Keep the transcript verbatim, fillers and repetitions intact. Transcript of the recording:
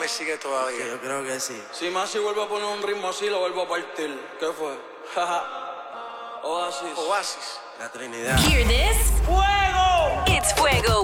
me sigue todavía. Sí, yo creo que sí. Si Masi vuelve a poner un ritmo así, lo vuelvo a partir. ¿Qué fue? Oasis. Oasis. La Trinidad. Hear this? ¡Fuego! It's Fuego